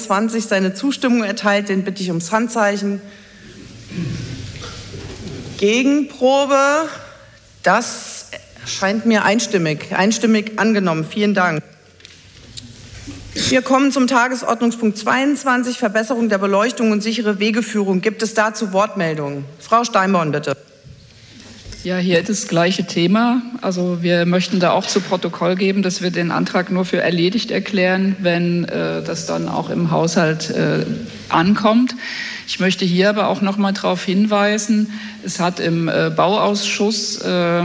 23 seine Zustimmung erteilt, den bitte ich ums Handzeichen. Gegenprobe. Das scheint mir einstimmig angenommen. Vielen Dank. Wir kommen zum Tagesordnungspunkt 22, Verbesserung der Beleuchtung und sichere Wegeführung. Gibt es dazu Wortmeldungen? Frau Steinborn, bitte. Ja, hier das gleiche Thema. Also wir möchten da auch zu Protokoll geben, dass wir den Antrag nur für erledigt erklären, wenn das dann auch im Haushalt ankommt. Ich möchte hier aber auch noch mal darauf hinweisen, es hat im Bauausschuss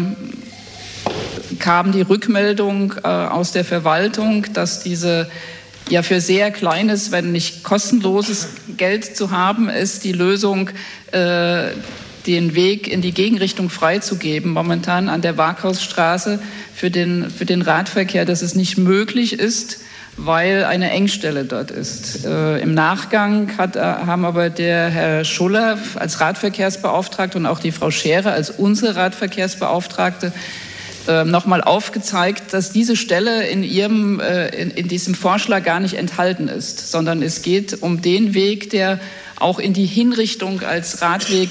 kam die Rückmeldung aus der Verwaltung, dass diese ja für sehr kleines, wenn nicht kostenloses Geld zu haben ist, die Lösung, den Weg in die Gegenrichtung freizugeben, momentan an der Waaghausstraße für den Radverkehr, dass es nicht möglich ist, weil eine Engstelle dort ist. Im Nachgang haben aber der Herr Schuller als Radverkehrsbeauftragter und auch die Frau Scherer als unsere Radverkehrsbeauftragte nochmal aufgezeigt, dass diese Stelle in diesem Vorschlag gar nicht enthalten ist, sondern es geht um den Weg, der auch in die Hinrichtung als Radweg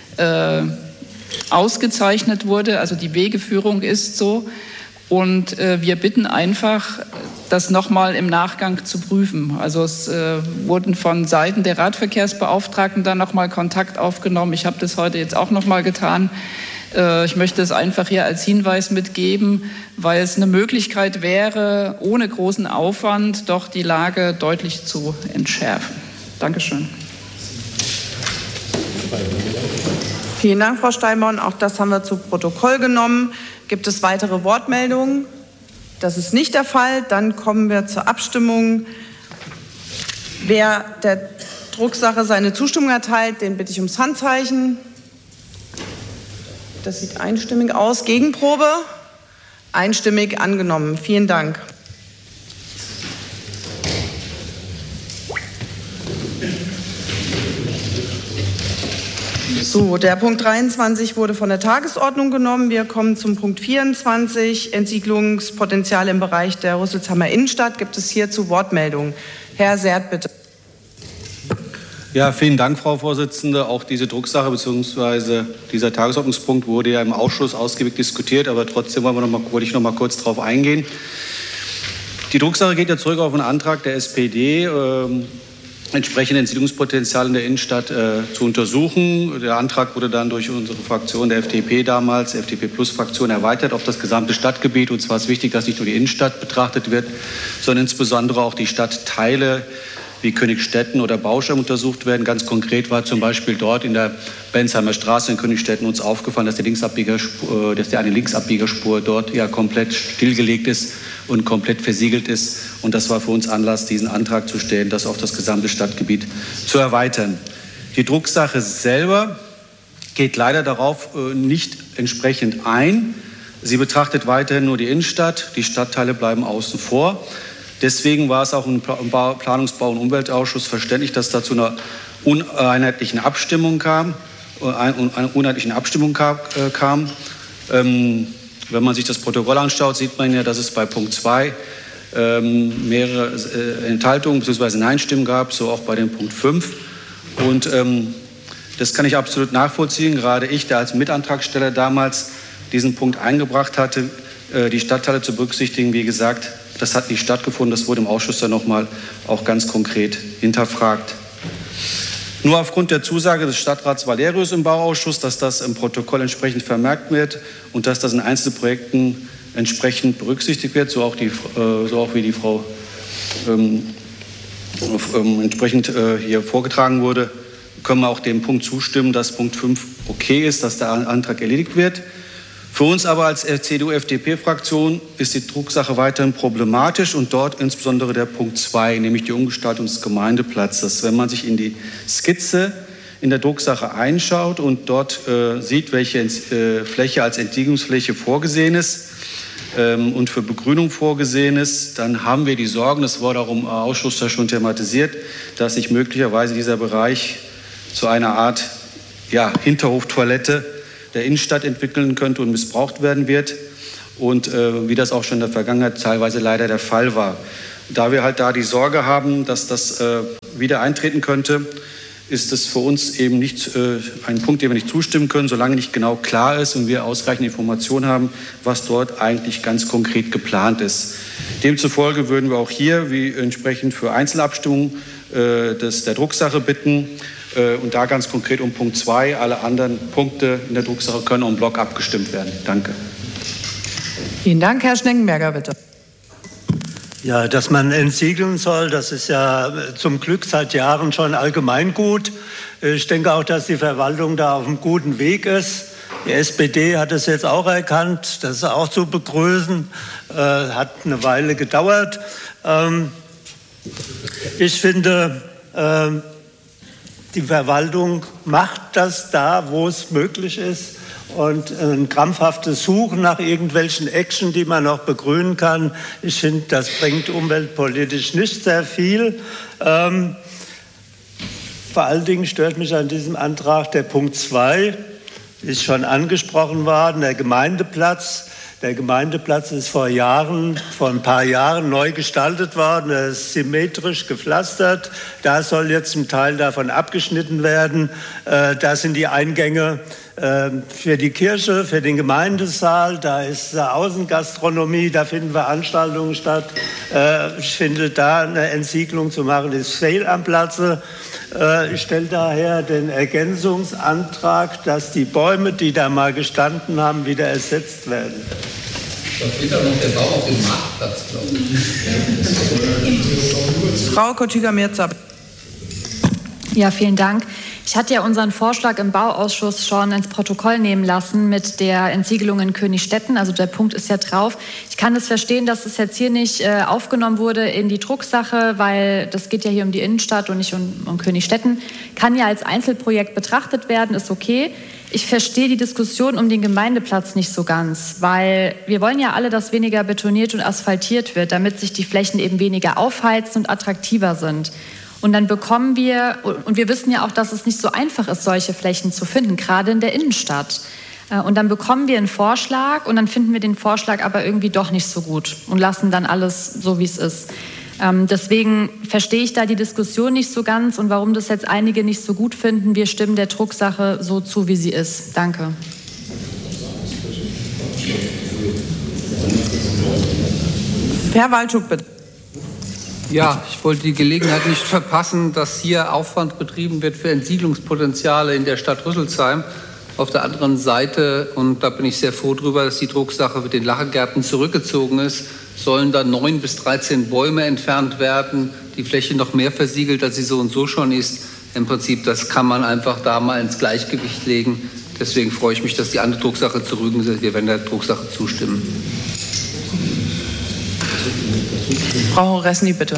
ausgezeichnet wurde. Also die Wegeführung ist so. Und wir bitten einfach, das nochmal im Nachgang zu prüfen. Also es wurden von Seiten der Radverkehrsbeauftragten dann nochmal Kontakt aufgenommen. Ich habe das heute jetzt auch nochmal getan. Ich möchte es einfach hier als Hinweis mitgeben, weil es eine Möglichkeit wäre, ohne großen Aufwand doch die Lage deutlich zu entschärfen. Dankeschön. Vielen Dank, Frau Steinborn. Auch das haben wir zu Protokoll genommen. Gibt es weitere Wortmeldungen? Das ist nicht der Fall. Dann kommen wir zur Abstimmung. Wer der Drucksache seine Zustimmung erteilt, den bitte ich ums Handzeichen. Das sieht einstimmig aus. Gegenprobe? Einstimmig angenommen. Vielen Dank. So, der Punkt 23 wurde von der Tagesordnung genommen. Wir kommen zum Punkt 24, Entsiedlungspotenzial im Bereich der Rüsselsheimer Innenstadt. Gibt es hierzu Wortmeldungen? Herr Sert, bitte. Ja, vielen Dank, Frau Vorsitzende. Auch diese Drucksache bzw. dieser Tagesordnungspunkt wurde ja im Ausschuss ausgiebig diskutiert, aber trotzdem wollte ich noch mal kurz darauf eingehen. Die Drucksache geht ja zurück auf einen Antrag der SPD, entsprechende Entsiedlungspotenzial in der Innenstadt zu untersuchen. Der Antrag wurde dann durch unsere Fraktion der FDP damals, FDP-Plus-Fraktion, erweitert auf das gesamte Stadtgebiet. Und zwar ist wichtig, dass nicht nur die Innenstadt betrachtet wird, sondern insbesondere auch die Stadtteile wie Königstetten oder Bauschheim untersucht werden. Ganz konkret war zum Beispiel dort in der Bensheimer Straße in Königstetten uns aufgefallen, dass eine Linksabbiegerspur dort ja komplett stillgelegt ist und komplett versiegelt ist. Und das war für uns Anlass, diesen Antrag zu stellen, das auf das gesamte Stadtgebiet zu erweitern. Die Drucksache selber geht leider darauf nicht entsprechend ein. Sie betrachtet weiterhin nur die Innenstadt. Die Stadtteile bleiben außen vor. Deswegen war es auch im Planungsbau- und Umweltausschuss verständlich, dass dazu eine uneinheitliche Abstimmung kam. Wenn man sich das Protokoll anschaut, sieht man ja, dass es bei Punkt 2 mehrere Enthaltungen bzw. Nein-Stimmen gab, so auch bei dem Punkt 5. Und das kann ich absolut nachvollziehen. Gerade ich, der als Mitantragsteller damals diesen Punkt eingebracht hatte, die Stadtteile zu berücksichtigen, wie gesagt, das hat nicht stattgefunden. Das wurde im Ausschuss dann nochmal auch ganz konkret hinterfragt. Nur aufgrund der Zusage des Stadtrats Valerius im Bauausschuss, dass das im Protokoll entsprechend vermerkt wird und dass das in einzelnen Projekten entsprechend berücksichtigt wird, so auch wie die Frau entsprechend hier vorgetragen wurde, können wir auch dem Punkt zustimmen, dass Punkt 5 okay ist, dass der Antrag erledigt wird. Für uns aber als CDU-FDP-Fraktion ist die Drucksache weiterhin problematisch und dort insbesondere der Punkt 2, nämlich die Umgestaltung des Gemeindeplatzes. Wenn man sich in die Skizze in der Drucksache einschaut und dort sieht, welche Fläche als Entsiedlungsfläche vorgesehen ist und für Begrünung vorgesehen ist, dann haben wir die Sorgen, das wurde auch im Ausschuss ja schon thematisiert, dass sich möglicherweise dieser Bereich zu einer Art Hinterhoftoilette der Innenstadt entwickeln könnte und missbraucht werden wird und wie das auch schon in der Vergangenheit teilweise leider der Fall war. Da wir halt da die Sorge haben, dass das wieder eintreten könnte, ist es für uns eben nicht ein Punkt, dem wir nicht zustimmen können, solange nicht genau klar ist und wir ausreichend Informationen haben, was dort eigentlich ganz konkret geplant ist. Demzufolge würden wir auch hier, wie entsprechend für Einzelabstimmungen, der Drucksache bitten und da ganz konkret um Punkt 2. Alle anderen Punkte in der Drucksache können en bloc abgestimmt werden. Danke. Vielen Dank. Herr Schneckenberger, bitte. Ja, dass man entsiegeln soll, das ist ja zum Glück seit Jahren schon allgemeingut. Ich denke auch, dass die Verwaltung da auf einem guten Weg ist. Die SPD hat es jetzt auch erkannt, das ist auch zu begrüßen, hat eine Weile gedauert. Ich finde, die Verwaltung macht das da, wo es möglich ist. Und ein krampfhaftes Suchen nach irgendwelchen Action, die man noch begrünen kann, ich finde, das bringt umweltpolitisch nicht sehr viel. Vor allen Dingen stört mich an diesem Antrag der Punkt 2, ist schon angesprochen worden, der Gemeindeplatz. Der Gemeindeplatz ist vor ein paar Jahren neu gestaltet worden. Er ist symmetrisch gepflastert. Da soll jetzt ein Teil davon abgeschnitten werden. Da sind die Eingänge für die Kirche, für den Gemeindesaal. Da ist Außengastronomie, da finden Veranstaltungen statt. Ich finde, da eine Entsiegelung zu machen, ist fehl am Platze. Ich stelle daher den Ergänzungsantrag, dass die Bäume, die da mal gestanden haben, wieder ersetzt werden. Da fehlt ja noch der Bau auf dem Marktplatz, glaube ich. Frau Kottiger-Mirza. Ja, vielen Dank. Ich hatte ja unseren Vorschlag im Bauausschuss schon ins Protokoll nehmen lassen mit der Entsiegelung in Königstetten. Also der Punkt ist ja drauf. Ich kann es verstehen, dass es jetzt hier nicht aufgenommen wurde in die Drucksache, weil das geht ja hier um die Innenstadt und nicht um Königstetten. Kann ja als Einzelprojekt betrachtet werden, ist okay. Ich verstehe die Diskussion um den Gemeindeplatz nicht so ganz, weil wir wollen ja alle, dass weniger betoniert und asphaltiert wird, damit sich die Flächen eben weniger aufheizen und attraktiver sind. Und dann bekommen wir, und wir wissen ja auch, dass es nicht so einfach ist, solche Flächen zu finden, gerade in der Innenstadt. Und dann bekommen wir einen Vorschlag und dann finden wir den Vorschlag aber irgendwie doch nicht so gut und lassen dann alles so, wie es ist. Deswegen verstehe ich da die Diskussion nicht so ganz und warum das jetzt einige nicht so gut finden. Wir stimmen der Drucksache so zu, wie sie ist. Danke. Herr Walczuk, bitte. Ja, ich wollte die Gelegenheit nicht verpassen, dass hier Aufwand betrieben wird für Entsiedlungspotenziale in der Stadt Rüsselsheim. Auf der anderen Seite, und da bin ich sehr froh drüber, dass die Drucksache mit den Lachegärten zurückgezogen ist, sollen da 9 bis 13 Bäume entfernt werden, die Fläche noch mehr versiegelt, als sie so und so schon ist. Im Prinzip, das kann man einfach da mal ins Gleichgewicht legen. Deswegen freue ich mich, dass die andere Drucksache zurückgezogen ist. Wir werden der Drucksache zustimmen. Frau Resny, bitte.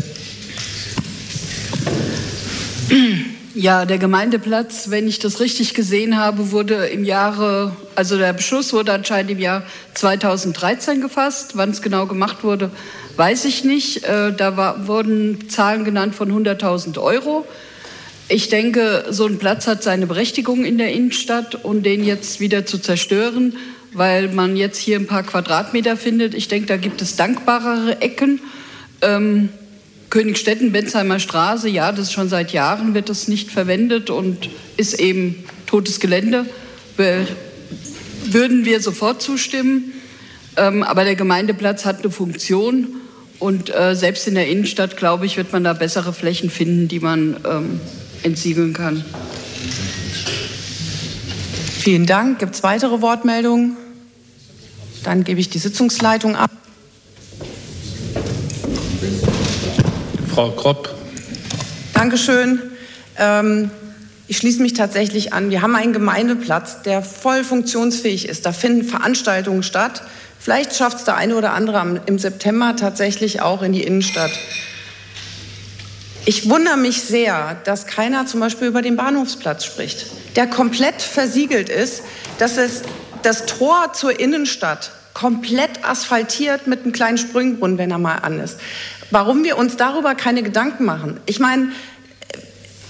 Ja, der Gemeindeplatz, wenn ich das richtig gesehen habe, wurde der Beschluss wurde anscheinend im Jahr 2013 gefasst. Wann es genau gemacht wurde, weiß ich nicht. Wurden Zahlen genannt von 100.000 €. Ich denke, so ein Platz hat seine Berechtigung in der Innenstadt und den jetzt wieder zu zerstören, weil man jetzt hier ein paar Quadratmeter findet. Ich denke, da gibt es dankbarere Ecken. Königstetten, Bensheimer Straße, ja, das ist schon seit Jahren, wird das nicht verwendet und ist eben totes Gelände. Würden wir sofort zustimmen. Aber der Gemeindeplatz hat eine Funktion und selbst in der Innenstadt, glaube ich, wird man da bessere Flächen finden, die man entsiegeln kann. Vielen Dank. Gibt es weitere Wortmeldungen? Dann gebe ich die Sitzungsleitung ab. Frau Kropp. Dankeschön. Ich schließe mich tatsächlich an. Wir haben einen Gemeindeplatz, der voll funktionsfähig ist. Da finden Veranstaltungen statt. Vielleicht schafft es der eine oder andere im September tatsächlich auch in die Innenstadt. Ich wundere mich sehr, dass keiner zum Beispiel über den Bahnhofsplatz spricht, der komplett versiegelt ist, dass es das Tor zur Innenstadt komplett asphaltiert mit einem kleinen Sprüngbrunnen, wenn er mal an ist. Warum wir uns darüber keine Gedanken machen? Ich meine,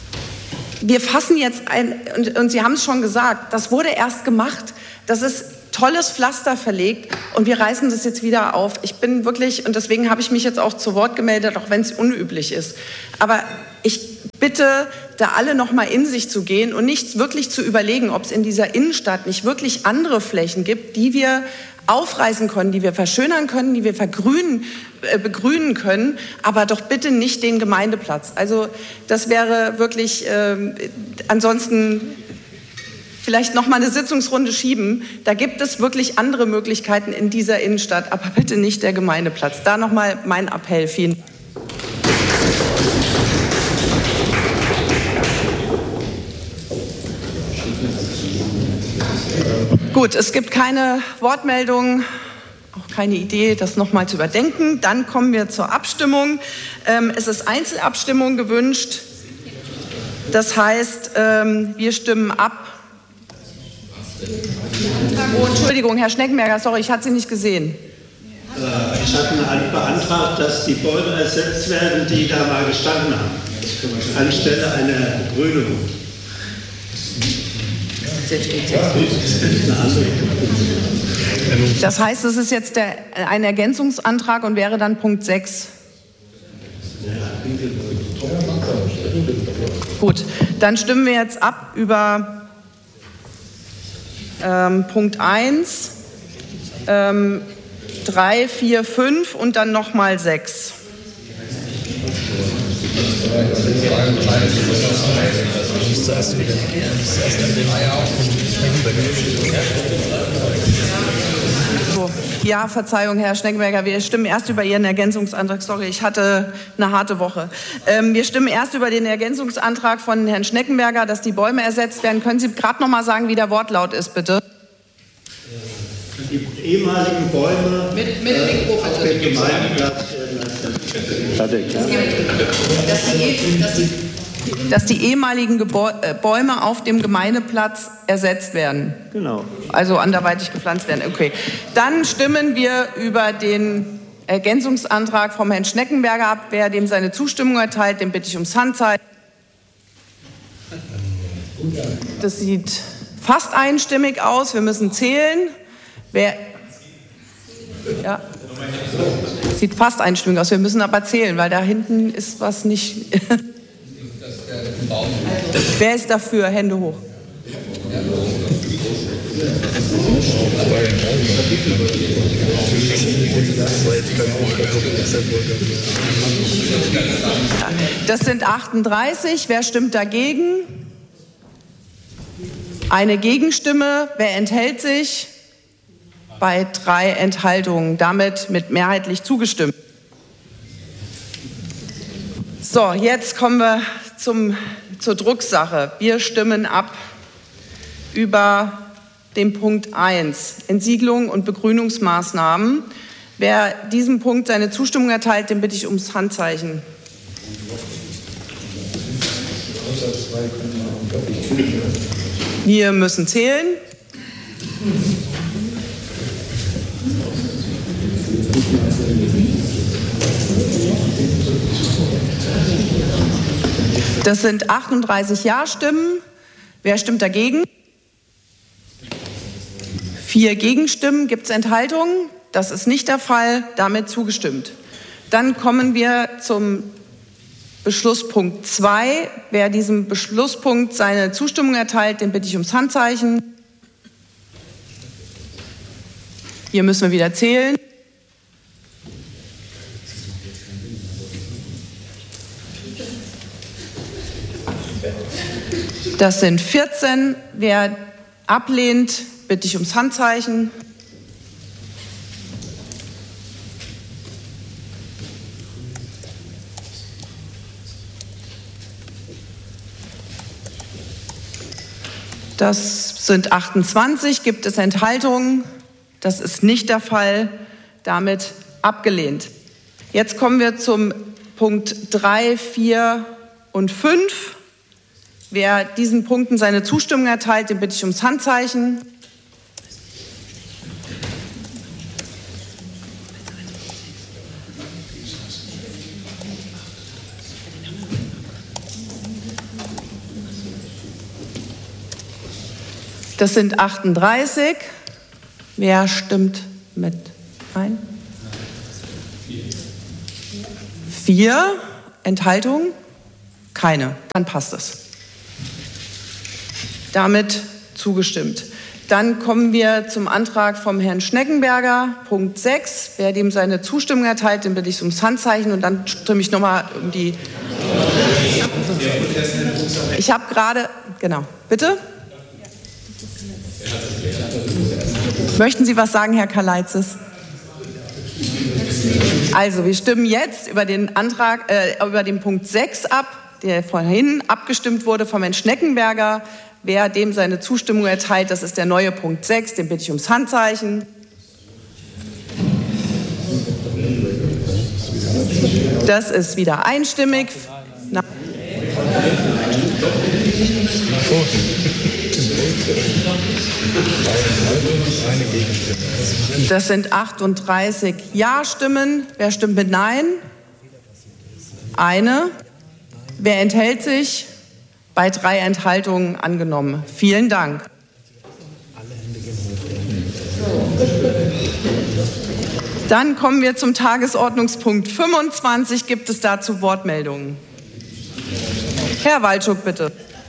wir fassen jetzt und Sie haben es schon gesagt, das wurde erst gemacht. Das ist tolles Pflaster verlegt und wir reißen das jetzt wieder auf. Ich bin wirklich, und deswegen habe ich mich jetzt auch zu Wort gemeldet, auch wenn es unüblich ist. Aber ich bitte, da alle noch mal in sich zu gehen und nicht wirklich zu überlegen, ob es in dieser Innenstadt nicht wirklich andere Flächen gibt, die wir aufreißen können, die wir verschönern können, die wir begrünen können, aber doch bitte nicht den Gemeindeplatz. Also das wäre wirklich, ansonsten vielleicht noch mal eine Sitzungsrunde schieben. Da gibt es wirklich andere Möglichkeiten in dieser Innenstadt, aber bitte nicht der Gemeindeplatz. Da noch mal mein Appell. Vielen Dank. Gut, es gibt keine Wortmeldungen, auch keine Idee, das nochmal zu überdenken. Dann kommen wir zur Abstimmung. Es ist Einzelabstimmung gewünscht. Das heißt, wir stimmen ab. Oh, Entschuldigung, Herr Schneckenberger, sorry, ich hatte Sie nicht gesehen. Ich hatte beantragt, dass die Bäume ersetzt werden, die da mal gestanden haben, anstelle einer Begrünung. Das heißt, es ist jetzt ein Ergänzungsantrag und wäre dann Punkt 6. Gut, dann stimmen wir jetzt ab über Punkt 1, 3, 4, 5 und dann nochmal 6. So, ja, Verzeihung, Herr Schneckenberger, wir stimmen erst über Ihren Ergänzungsantrag. Sorry, ich hatte eine harte Woche. Wir stimmen erst über den Ergänzungsantrag von Herrn Schneckenberger, dass die Bäume ersetzt werden. Können Sie gerade noch mal sagen, wie der Wortlaut ist, bitte? Die ehemaligen Bäume auf dem Gemeindeplatz dass die ehemaligen Bäume auf dem Gemeindeplatz ersetzt werden. Genau. Also anderweitig gepflanzt werden. Okay. Dann stimmen wir über den Ergänzungsantrag vom Herrn Schneckenberger ab. Wer dem seine Zustimmung erteilt, den bitte ich ums Handzeichen. Das sieht fast einstimmig aus. Wir müssen zählen. Ja. Sieht fast einstimmig aus. Wir müssen aber zählen, weil da hinten ist was nicht. Wer ist dafür? Hände hoch. Das sind 38. Wer stimmt dagegen? Eine Gegenstimme. Wer enthält sich? Bei 3 Enthaltungen. Damit mit mehrheitlich zugestimmt. So, jetzt kommen wir zur Drucksache. Wir stimmen ab über den Punkt 1, Entsiegelung und Begrünungsmaßnahmen. Wer diesem Punkt seine Zustimmung erteilt, den bitte ich ums Handzeichen. Wir müssen zählen. Das sind 38 Ja-Stimmen. Wer stimmt dagegen? 4 Gegenstimmen. Gibt es Enthaltungen? Das ist nicht der Fall. Damit zugestimmt. Dann kommen wir zum Beschlusspunkt 2. Wer diesem Beschlusspunkt seine Zustimmung erteilt, den bitte ich ums Handzeichen. Hier müssen wir wieder zählen. Das sind 14. Wer ablehnt, bitte ich ums Handzeichen. Das sind 28. Gibt es Enthaltungen? Das ist nicht der Fall. Damit abgelehnt. Jetzt kommen wir zum Punkt 3, 4 und 5. Wer diesen Punkten seine Zustimmung erteilt, den bitte ich ums Handzeichen. Das sind 38. Wer stimmt mit ein? 4. Enthaltungen? Keine. Dann passt es. Damit zugestimmt. Dann kommen wir zum Antrag vom Herrn Schneckenberger, Punkt 6. Wer dem seine Zustimmung erteilt, den bitte ich ums Handzeichen. Und dann stimme ich nochmal um die... Ich habe gerade... Genau. Bitte? Möchten Sie was sagen, Herr Kalaitzis? Also, wir stimmen jetzt über den Antrag, über den Punkt 6 ab, der vorhin abgestimmt wurde vom Herrn Schneckenberger. Wer dem seine Zustimmung erteilt, das ist der neue Punkt 6, den bitte ich ums Handzeichen. Das ist wieder einstimmig. Das sind 38 Ja-Stimmen. Wer stimmt mit Nein? Eine. Wer enthält sich? Bei 3 Enthaltungen angenommen. Vielen Dank. Dann kommen wir zum Tagesordnungspunkt 25. Gibt es dazu Wortmeldungen? Herr Waldschuk, bitte.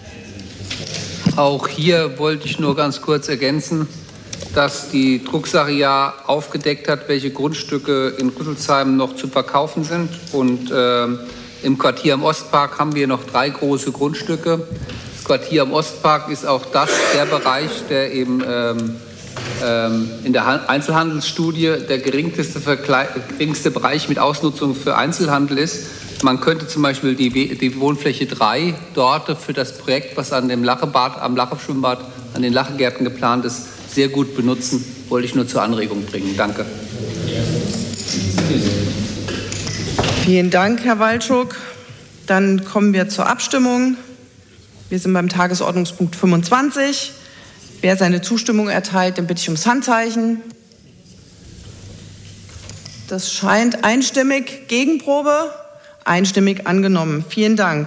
Auch hier wollte ich nur ganz kurz ergänzen, dass die Drucksache ja aufgedeckt hat, welche Grundstücke in Rüsselsheim noch zu verkaufen sind. Und im Quartier am Ostpark haben wir noch 3 große Grundstücke. Das Quartier am Ostpark ist auch der Bereich, der eben in der Einzelhandelsstudie der geringste Bereich mit Ausnutzung für Einzelhandel ist. Man könnte zum Beispiel die Wohnfläche 3 dort für das Projekt, was an dem Lachebad, am Lacheschwimmbad, an den Lachegärten geplant ist, sehr gut benutzen. Wollte ich nur zur Anregung bringen. Danke. Vielen Dank, Herr Waldschuk. Dann kommen wir zur Abstimmung. Wir sind beim Tagesordnungspunkt 25. Wer seine Zustimmung erteilt, den bitte ich ums Handzeichen. Das scheint einstimmig. Gegenprobe? Einstimmig angenommen. Vielen Dank.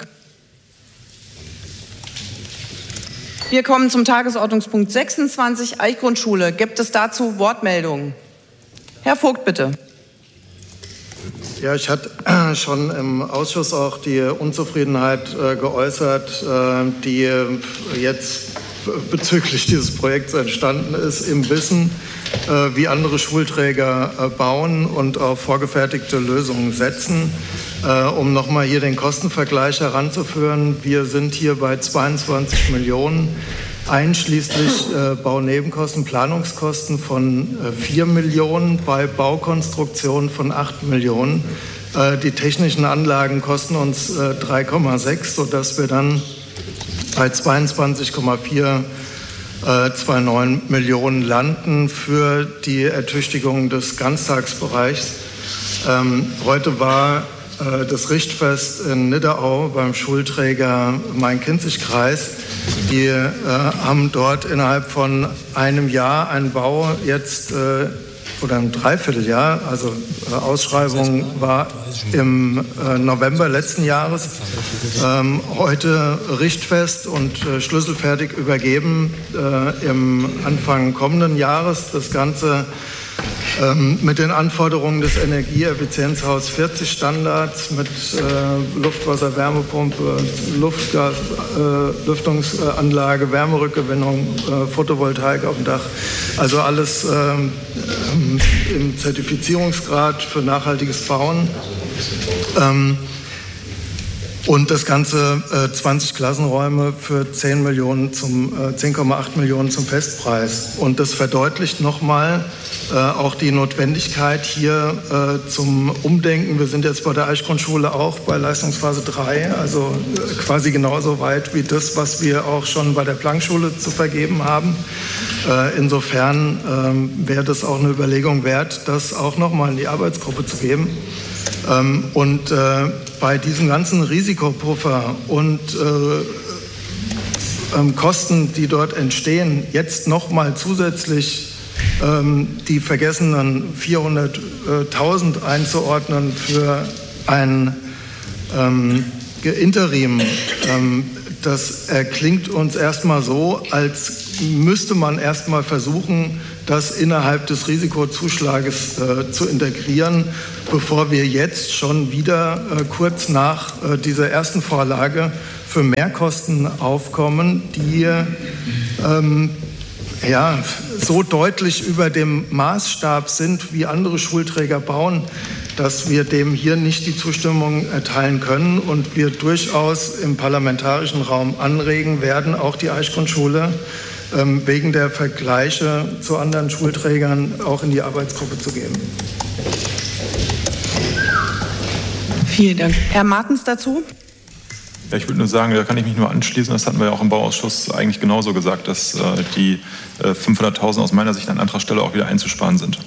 Wir kommen zum Tagesordnungspunkt 26, Eichgrundschule. Gibt es dazu Wortmeldungen? Herr Vogt, bitte. Ja, ich hatte schon im Ausschuss auch die Unzufriedenheit geäußert, die jetzt bezüglich dieses Projekts entstanden ist, im Wissen, wie andere Schulträger bauen und auf vorgefertigte Lösungen setzen. Um nochmal hier den Kostenvergleich heranzuführen, wir sind hier bei 22 Millionen, einschließlich Baunebenkosten, Planungskosten von 4 Millionen, bei Baukonstruktion von 8 Millionen. Die technischen Anlagen kosten uns 3,6, sodass wir dann bei 22,429 Millionen landen für die Ertüchtigung des Ganztagsbereichs. Heute war das Richtfest in Nidderau beim Schulträger Main-Kinzig-Kreis. Die haben dort innerhalb von einem Jahr einen Bau jetzt oder ein Dreivierteljahr, also Ausschreibung war im November letzten Jahres, heute Richtfest und schlüsselfertig übergeben im Anfang kommenden Jahres. Das Ganze mit den Anforderungen des Energieeffizienzhaus 40 Standards, mit Luftwasser, Wärmepumpe, Lüftungsanlage, Wärmerückgewinnung, Photovoltaik auf dem Dach. Also alles im Zertifizierungsgrad für nachhaltiges Bauen. Und das Ganze 20 Klassenräume für 10,8 Millionen zum Festpreis. Und das verdeutlicht nochmal auch die Notwendigkeit hier zum Umdenken. Wir sind jetzt bei der Eichgrundschule auch bei Leistungsphase 3, also quasi genauso weit wie das, was wir auch schon bei der Planckschule zu vergeben haben. Insofern wäre das auch eine Überlegung wert, das auch nochmal in die Arbeitsgruppe zu geben. Und bei diesem ganzen Risikopuffer und Kosten, die dort entstehen, jetzt nochmal zusätzlich die vergessenen 400.000 einzuordnen für ein Interim, das klingt uns erstmal so, als müsste man erstmal versuchen, das innerhalb des Risikozuschlages zu integrieren, bevor wir jetzt schon wieder kurz nach dieser ersten Vorlage für Mehrkosten aufkommen, die so deutlich über dem Maßstab sind, wie andere Schulträger bauen, dass wir dem hier nicht die Zustimmung erteilen können und wir durchaus im parlamentarischen Raum anregen werden, auch die Eichgrundschule wegen der Vergleiche zu anderen Schulträgern auch in die Arbeitsgruppe zu geben. Vielen Dank. Herr Martens dazu? Ja, ich würde nur sagen, da kann ich mich nur anschließen. Das hatten wir ja auch im Bauausschuss eigentlich genauso gesagt, dass die 500.000 aus meiner Sicht an anderer Stelle auch wieder einzusparen sind.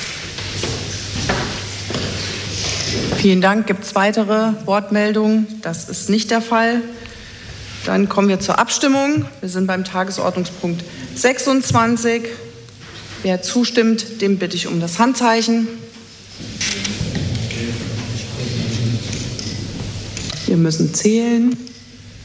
Vielen Dank. Gibt es weitere Wortmeldungen? Das ist nicht der Fall. Dann kommen wir zur Abstimmung. Wir sind beim Tagesordnungspunkt 26. Wer zustimmt, dem bitte ich um das Handzeichen. Wir müssen zählen.